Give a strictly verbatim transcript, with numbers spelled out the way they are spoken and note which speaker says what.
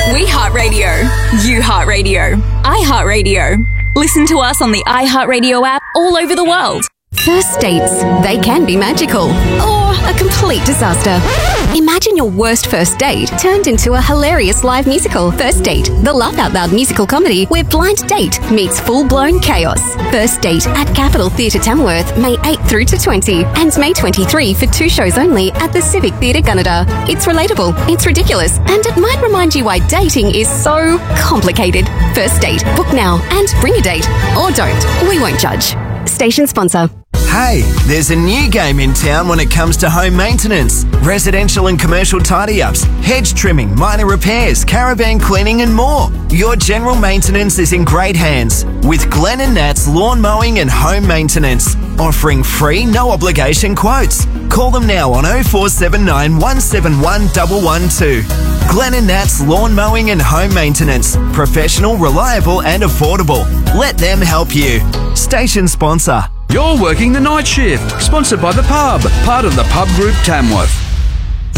Speaker 1: We Heart Radio. You Heart Radio. I Heart Radio. Listen to us on the iHeartRadio app all over the world.
Speaker 2: First dates, they can be magical or a complete disaster. Imagine your worst first date turned into a hilarious live musical. First Date, the laugh out loud musical comedy where blind date meets full-blown chaos. First Date at Capitol Theatre Tamworth, May eighth through to twentieth, and May twenty-third for two shows only at the Civic Theatre Gunnedah. It's relatable, it's ridiculous, and it might remind you why dating is so complicated. First Date, book now and bring a date. Or don't, we won't judge. Station sponsor.
Speaker 3: Hey, there's a new game in town when it comes to home maintenance. Residential and commercial tidy-ups, hedge trimming, minor repairs, caravan cleaning and more. Your general maintenance is in great hands with Glenn and Nat's Lawn Mowing and Home Maintenance, offering free, no-obligation quotes. Call them now on oh four seven nine, one seven one, one one two. Glenn and Nat's Lawn Mowing and Home Maintenance. Professional, reliable and affordable. Let them help you. Station sponsor.
Speaker 4: You're working the night shift. Sponsored by The Pub, part of the Pub Group Tamworth.